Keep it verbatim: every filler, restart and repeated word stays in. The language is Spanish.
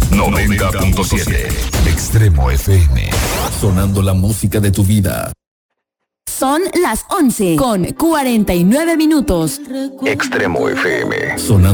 noventa punto siete. Extremo F M. Sonando la música de tu vida. Son las once con cuarenta y nueve minutos. Extremo F M. Sonando